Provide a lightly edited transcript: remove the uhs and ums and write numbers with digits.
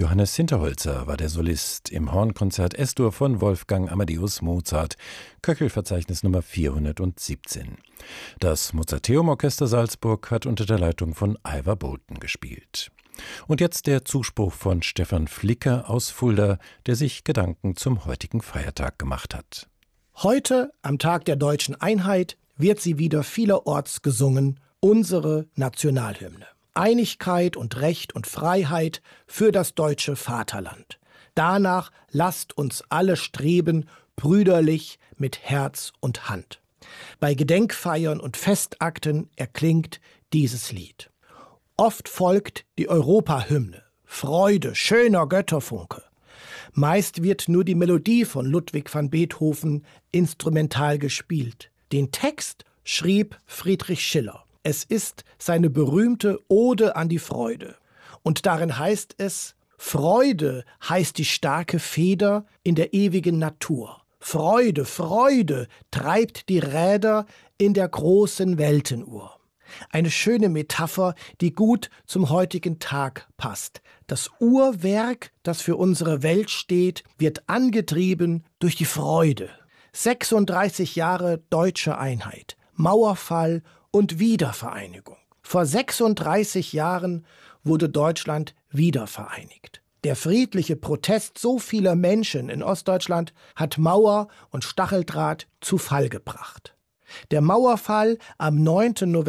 Johannes Hinterholzer war der Solist im Hornkonzert S-Dur von Wolfgang Amadeus Mozart, Köchelverzeichnis Nummer 417. Das Mozarteum-Orchester Salzburg hat unter der Leitung von Ivar Bolton gespielt. Und jetzt der Zuspruch von Stefan Flicker aus Fulda, der sich Gedanken zum heutigen Feiertag gemacht hat. Heute, am Tag der deutschen Einheit, wird sie wieder vielerorts gesungen, unsere Nationalhymne. Einigkeit und Recht und Freiheit für das deutsche Vaterland. Danach lasst uns alle streben, brüderlich mit Herz und Hand. Bei Gedenkfeiern und Festakten erklingt dieses Lied. Oft folgt die Europahymne, Freude, schöner Götterfunke. Meist wird nur die Melodie von Ludwig van Beethoven instrumental gespielt. Den Text schrieb Friedrich Schiller. Es ist seine berühmte Ode an die Freude. Und darin heißt es: Freude heißt die starke Feder in der ewigen Natur. Freude, Freude treibt die Räder in der großen Weltenuhr. Eine schöne Metapher, die gut zum heutigen Tag passt. Das Uhrwerk, das für unsere Welt steht, wird angetrieben durch die Freude. 36 Jahre deutsche Einheit, Mauerfall und Wiedervereinigung. Vor 36 Jahren wurde Deutschland wiedervereinigt. Der friedliche Protest so vieler Menschen in Ostdeutschland hat Mauer und Stacheldraht zu Fall gebracht. Der Mauerfall am 9. November